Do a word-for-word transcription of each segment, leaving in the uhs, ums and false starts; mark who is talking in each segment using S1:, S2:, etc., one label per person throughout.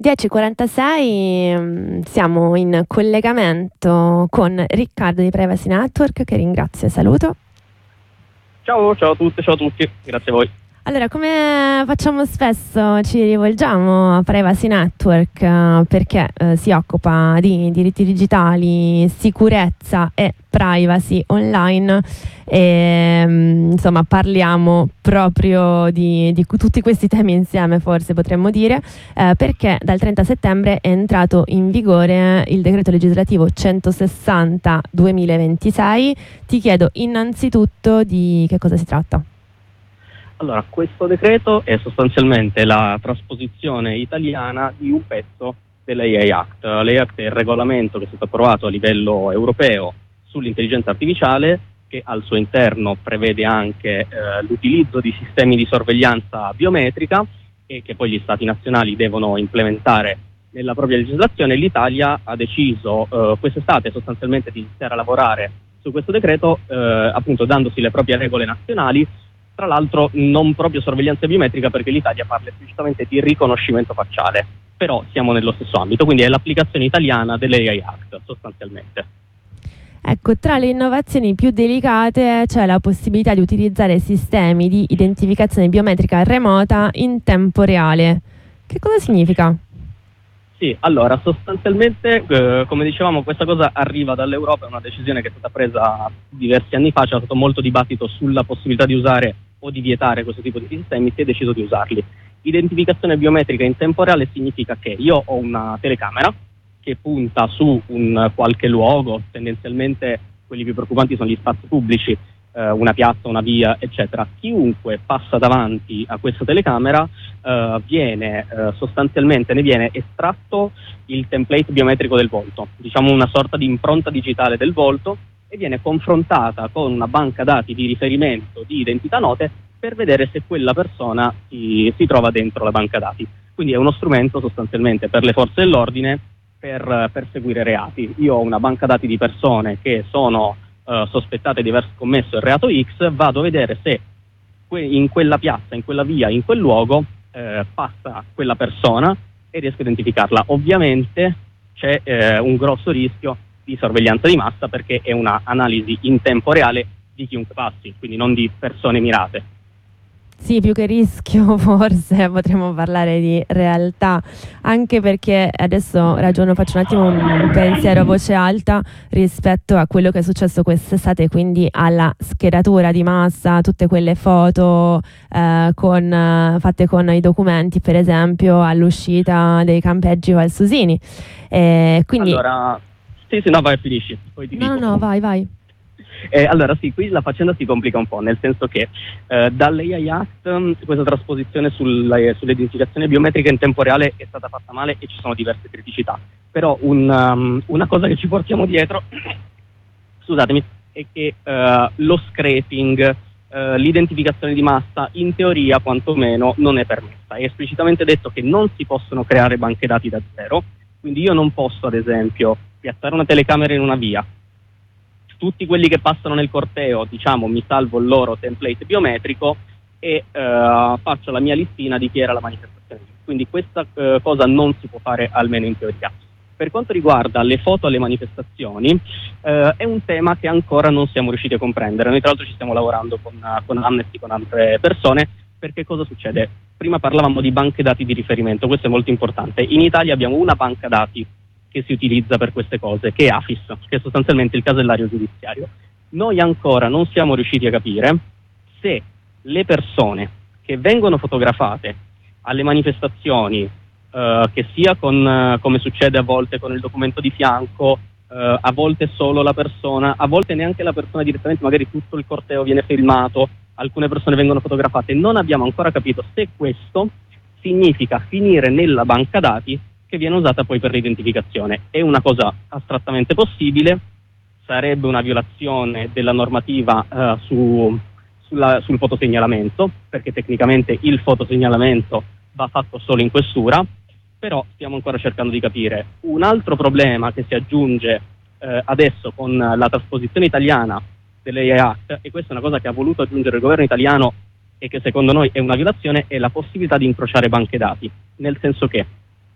S1: dieci e quarantasei, mh, siamo in collegamento con Riccardo di Privacy Network, che ringrazio e saluto.
S2: Ciao, ciao a tutte, ciao a tutti, grazie a voi.
S1: Allora, come facciamo spesso, ci rivolgiamo a Privacy Network eh, perché eh, si occupa di diritti digitali, sicurezza e privacy online e mh, insomma parliamo proprio di, di tutti questi temi insieme, forse potremmo dire, eh, perché dal trenta settembre è entrato in vigore il decreto legislativo centosessanta duemilaventisei. Ti chiedo innanzitutto di che cosa si tratta.
S2: Allora, questo decreto è sostanzialmente la trasposizione italiana di un pezzo dell'A I Act. L'A I Act è il regolamento che è stato approvato a livello europeo sull'intelligenza artificiale, che al suo interno prevede anche eh, l'utilizzo di sistemi di sorveglianza biometrica e che poi gli stati nazionali devono implementare nella propria legislazione. L'Italia ha deciso eh, quest'estate sostanzialmente di iniziare a lavorare su questo decreto, eh, appunto dandosi le proprie regole nazionali. Tra l'altro non proprio sorveglianza biometrica, perché l'Italia parla esplicitamente di riconoscimento facciale, però siamo nello stesso ambito, quindi è l'applicazione italiana dell'A I Act sostanzialmente.
S1: Ecco, tra le innovazioni più delicate c'è la possibilità di utilizzare sistemi di identificazione biometrica remota in tempo reale. Che cosa significa?
S2: Sì, allora sostanzialmente, eh, come dicevamo, questa cosa arriva dall'Europa, è una decisione che è stata presa diversi anni fa, c'è stato molto dibattito sulla possibilità di usare o di vietare questo tipo di sistemi, si è deciso di usarli. Identificazione biometrica in tempo reale significa che io ho una telecamera che punta su un qualche luogo, tendenzialmente quelli più preoccupanti sono gli spazi pubblici, eh, una piazza, una via, eccetera. Chiunque passa davanti a questa telecamera eh, viene eh, sostanzialmente ne viene estratto il template biometrico del volto, diciamo una sorta di impronta digitale del volto, e viene confrontata con una banca dati di riferimento di identità note per vedere se quella persona si, si trova dentro la banca dati. Quindi è uno strumento sostanzialmente per le forze dell'ordine per perseguire reati. Io ho una banca dati di persone che sono uh, sospettate di aver commesso il reato X, vado a vedere se que- in quella piazza, in quella via, in quel luogo eh, passa quella persona e riesco a identificarla. Ovviamente c'è eh, un grosso rischio di sorveglianza di massa, perché è una analisi in tempo reale di chiunque passi, quindi non di persone mirate.
S1: Sì, più che rischio forse potremmo parlare di realtà, anche perché adesso ragiono, faccio un attimo un pensiero a voce alta rispetto a quello che è successo quest'estate, quindi alla scheratura di massa, tutte quelle foto eh, con, eh, fatte con i documenti, per esempio all'uscita dei campeggi valsusini. Eh, quindi...
S2: Allora, sì, sì, no, vai, finisci. Poi ti
S1: no,
S2: dico.
S1: no, vai, vai.
S2: Eh, allora sì, qui la faccenda si complica un po', nel senso che eh, dall'A I Act questa trasposizione sulla, sull'identificazione biometrica in tempo reale è stata fatta male e ci sono diverse criticità, però un, um, una cosa che ci portiamo dietro scusatemi, è che uh, lo scraping, uh, l'identificazione di massa in teoria quantomeno non è permessa. È esplicitamente detto che non si possono creare banche dati da zero, quindi io non posso ad esempio piazzare una telecamera in una via, tutti quelli che passano nel corteo, diciamo, mi salvo il loro template biometrico e uh, faccio la mia listina di chi era la manifestazione. Quindi questa uh, cosa non si può fare, almeno in teoria. Per quanto riguarda le foto alle manifestazioni, uh, è un tema che ancora non siamo riusciti a comprendere. Noi tra l'altro ci stiamo lavorando con, uh, con Amnesty, con altre persone, perché cosa succede? Prima parlavamo di banche dati di riferimento, questo è molto importante. In Italia abbiamo una banca dati che si utilizza per queste cose, che è AFIS, che è sostanzialmente il casellario giudiziario. Noi ancora non siamo riusciti a capire se le persone che vengono fotografate alle manifestazioni, eh, che sia con, eh, come succede a volte con il documento di fianco, eh, a volte solo la persona, a volte neanche la persona direttamente, magari tutto il corteo viene filmato, alcune persone vengono fotografate, non abbiamo ancora capito se questo significa finire nella banca dati che viene usata poi per l'identificazione. È una cosa astrattamente possibile, sarebbe una violazione della normativa uh, su, sulla, sul fotosegnalamento, perché tecnicamente il fotosegnalamento va fatto solo in questura, però stiamo ancora cercando di capire. Un altro problema che si aggiunge uh, adesso con la trasposizione italiana dell'A I Act, e questa è una cosa che ha voluto aggiungere il governo italiano e che secondo noi è una violazione, è la possibilità di incrociare banche dati, nel senso che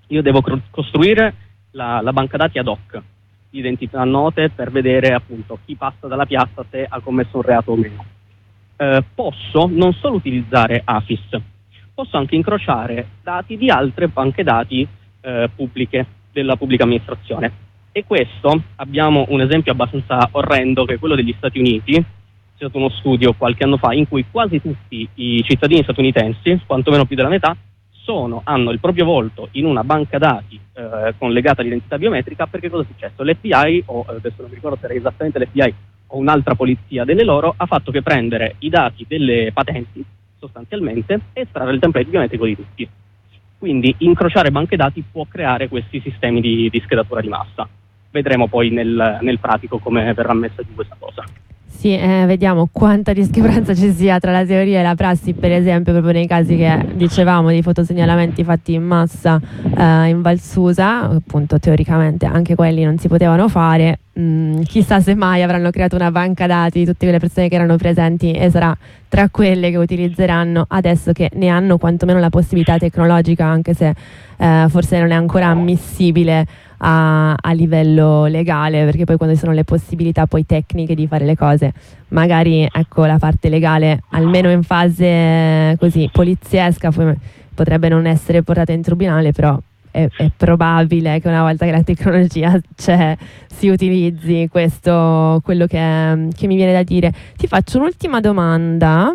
S2: io devo costruire la, la banca dati ad hoc, identità note, per vedere appunto chi passa dalla piazza, se ha commesso un reato o meno. Eh, posso non solo utilizzare AFIS, posso anche incrociare dati di altre banche dati eh, pubbliche della pubblica amministrazione. E questo, abbiamo un esempio abbastanza orrendo, che è quello degli Stati Uniti. C'è stato uno studio qualche anno fa in cui quasi tutti i cittadini statunitensi, quantomeno più della metà, sono, hanno il proprio volto in una banca dati eh, collegata all'identità biometrica. Perché cosa è successo? L'F B I, o adesso non mi ricordo se era esattamente l'F B I o un'altra polizia delle loro, ha fatto che prendere i dati delle patenti sostanzialmente e estrarre il template biometrico di tutti. Quindi incrociare banche dati può creare questi sistemi di, di schedatura di massa. Vedremo poi nel, nel pratico come verrà messa giù questa cosa.
S1: Sì, eh, vediamo quanta discrepanza ci sia tra la teoria e la prassi, per esempio proprio nei casi che dicevamo di fotosegnalamenti fatti in massa eh, in Val Susa. Appunto teoricamente anche quelli non si potevano fare. Mm, chissà se mai avranno creato una banca dati di tutte quelle persone che erano presenti, e sarà tra quelle che utilizzeranno adesso che ne hanno quantomeno la possibilità tecnologica, anche se eh, forse non è ancora ammissibile A, a livello legale, perché poi quando ci sono le possibilità poi tecniche di fare le cose, magari ecco la parte legale almeno in fase così poliziesca poi potrebbe non essere portata in tribunale, però è, è probabile che una volta che la tecnologia c'è si utilizzi questo, quello che, che mi viene da dire. Ti faccio un'ultima domanda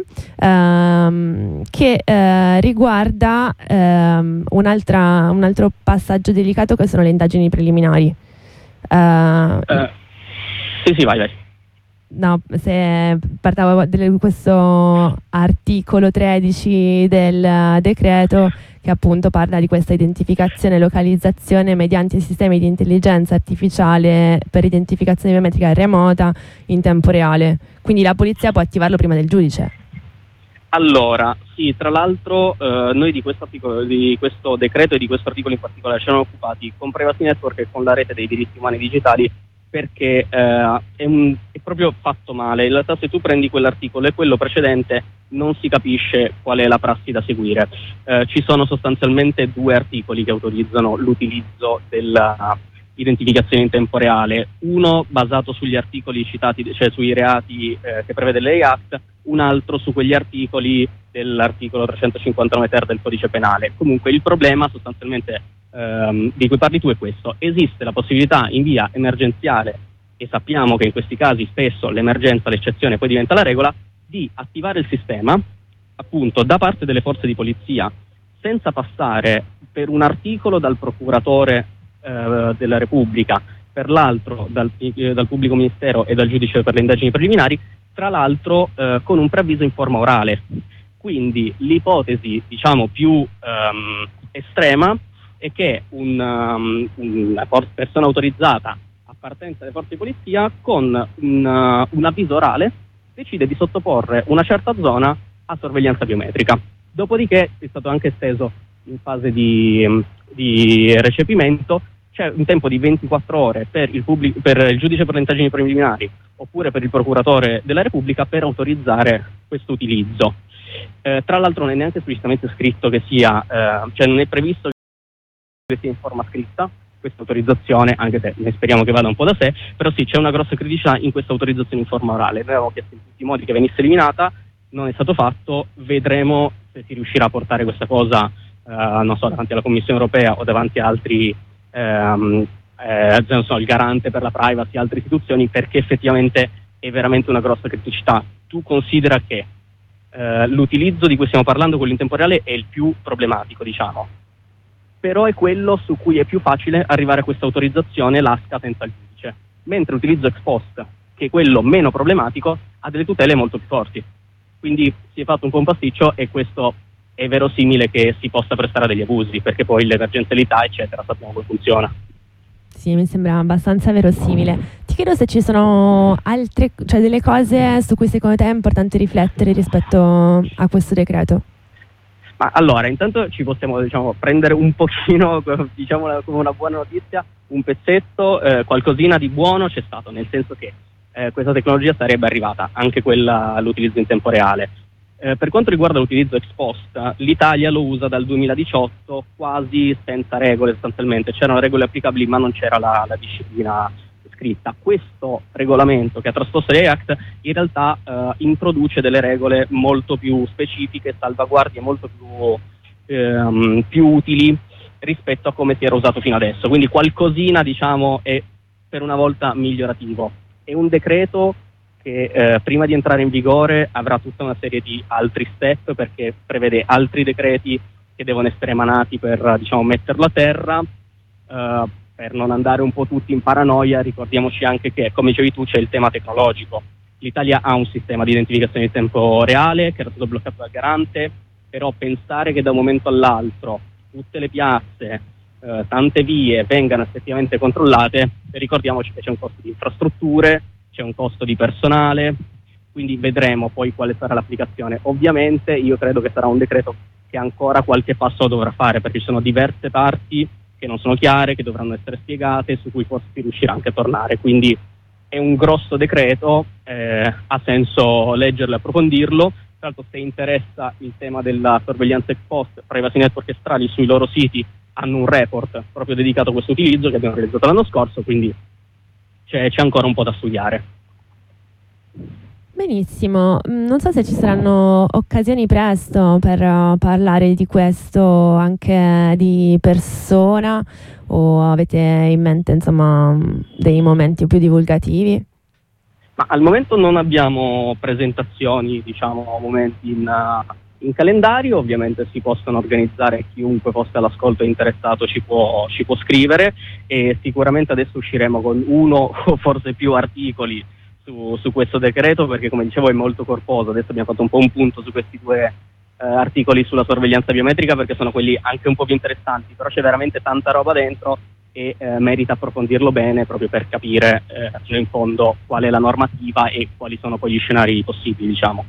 S1: ehm, che eh, riguarda ehm, un'altra, un altro passaggio delicato, che sono le indagini preliminari. Uh,
S2: uh, sì, sì, vai, vai.
S1: No, se parlavo di questo articolo tredici del decreto, che appunto parla di questa identificazione e localizzazione mediante sistemi di intelligenza artificiale per identificazione biometrica remota in tempo reale. Quindi la polizia può attivarlo prima del giudice.
S2: Allora, sì, tra l'altro eh, noi di questo, articolo, di questo decreto e di questo articolo in particolare ci siamo occupati con Privacy Network e con la rete dei diritti umani digitali, perché eh, è, un, è proprio fatto male. In realtà se tu prendi quell'articolo e quello precedente non si capisce qual è la prassi da seguire. Eh, ci sono sostanzialmente due articoli che autorizzano l'utilizzo della identificazione in tempo reale, uno basato sugli articoli citati, cioè sui reati eh, che prevede l'A I Act, un altro su quegli articoli dell'articolo trecentocinquantanove ter del codice penale. Comunque il problema sostanzialmente ehm, di cui parli tu è questo: esiste la possibilità in via emergenziale, e sappiamo che in questi casi spesso l'emergenza, l'eccezione poi diventa la regola, di attivare il sistema appunto da parte delle forze di polizia senza passare per un articolo dal procuratore eh, della Repubblica, per l'altro dal, eh, dal pubblico ministero e dal giudice per le indagini preliminari, tra l'altro eh, con un preavviso in forma orale. Quindi l'ipotesi diciamo più ehm, estrema è che un, um, una persona autorizzata appartenente alle forze di polizia con un, uh, un avviso orale decide di sottoporre una certa zona a sorveglianza biometrica. Dopodiché è stato anche esteso in fase di, di recepimento, c'è un tempo di ventiquattro ore per il, pubblic- per il giudice per le indagini preliminari oppure per il procuratore della Repubblica per autorizzare questo utilizzo. Eh, tra l'altro non è neanche esplicitamente scritto che sia, eh, cioè non è previsto che sia in forma scritta questa autorizzazione, anche se ne speriamo che vada un po' da sé, però sì, c'è una grossa criticità in questa autorizzazione in forma orale. Noi avevamo chiesto in tutti i modi che venisse eliminata, non è stato fatto, vedremo se si riuscirà a portare questa cosa, eh, non so, davanti alla Commissione Europea o davanti a altri, ehm, eh, non so, il garante per la privacy, altre istituzioni, perché effettivamente è veramente una grossa criticità. Tu considera che eh, l'utilizzo di cui stiamo parlando, quello in tempo reale, è il più problematico, diciamo, però è quello su cui è più facile arrivare a questa autorizzazione lasca senza il giudice, mentre l'utilizzo ex post, che è quello meno problematico, ha delle tutele molto più forti. Quindi si è fatto un po' un pasticcio, e questo è verosimile che si possa prestare a degli abusi, perché poi l'emergenzialità eccetera sappiamo come funziona.
S1: Sì, mi sembra abbastanza verosimile. Ti chiedo se ci sono altre, cioè delle cose su cui secondo te è importante riflettere rispetto a questo decreto.
S2: Ma allora, intanto ci possiamo diciamo, prendere un pochino, diciamo come una buona notizia, un pezzetto, eh, qualcosina di buono c'è stato, nel senso che eh, questa tecnologia sarebbe arrivata, anche quella all'utilizzo in tempo reale. Eh, per quanto riguarda l'utilizzo ex post, l'Italia lo usa dal duemiladiciotto quasi senza regole sostanzialmente, c'erano regole applicabili ma non c'era la, la disciplina scritta. Questo regolamento che ha trasposto l'A I Act in realtà eh, introduce delle regole molto più specifiche, salvaguardie molto più, ehm, più utili rispetto a come si era usato fino adesso, quindi qualcosina diciamo è per una volta migliorativo. È un decreto che eh, prima di entrare in vigore avrà tutta una serie di altri step, perché prevede altri decreti che devono essere emanati per diciamo metterlo a terra. Uh, per non andare un po' tutti in paranoia, ricordiamoci anche che, come dicevi tu, c'è il tema tecnologico. L'Italia ha un sistema di identificazione di tempo reale che era stato bloccato dal Garante, però pensare che da un momento all'altro tutte le piazze, eh, tante vie vengano effettivamente controllate, ricordiamoci che c'è un costo di infrastrutture, c'è un costo di personale, quindi vedremo poi quale sarà l'applicazione. Ovviamente io credo che sarà un decreto che ancora qualche passo dovrà fare, perché ci sono diverse parti che non sono chiare, che dovranno essere spiegate, su cui forse si riuscirà anche a tornare. Quindi è un grosso decreto, eh, ha senso leggerlo e approfondirlo. Tra l'altro, se interessa il tema della sorveglianza ex post, Privacy Network e Strali sui loro siti hanno un report proprio dedicato a questo utilizzo che abbiamo realizzato l'anno scorso, quindi c'è, c'è ancora un po' da studiare.
S1: Benissimo, non so se ci saranno occasioni presto per uh, parlare di questo anche di persona, o avete in mente insomma dei momenti più divulgativi?
S2: Ma al momento non abbiamo presentazioni, diciamo, momenti in, uh, in calendario. Ovviamente si possono organizzare, chiunque fosse all'ascolto interessato ci può, ci può scrivere, e sicuramente adesso usciremo con uno o forse più articoli Su, su questo decreto, perché come dicevo è molto corposo. Adesso abbiamo fatto un po' un punto su questi due eh, articoli sulla sorveglianza biometrica, perché sono quelli anche un po' più interessanti, però c'è veramente tanta roba dentro e eh, merita approfondirlo bene proprio per capire eh, fino in fondo qual è la normativa e quali sono poi gli scenari possibili, diciamo.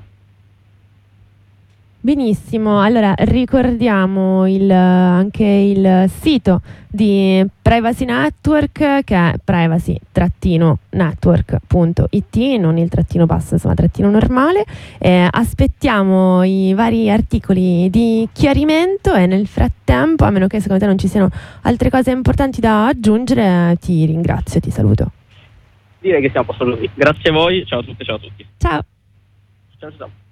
S1: Benissimo, allora ricordiamo il, anche il sito di Privacy Network, che è privacy network punto it, non il trattino basso, insomma trattino normale. Eh, aspettiamo i vari articoli di chiarimento e nel frattempo, a meno che secondo te non ci siano altre cose importanti da aggiungere, ti ringrazio, ti saluto.
S2: Direi che siamo a posto così. Grazie a voi, ciao a tutte, ciao a tutti.
S1: Ciao.
S2: Ciao ciao.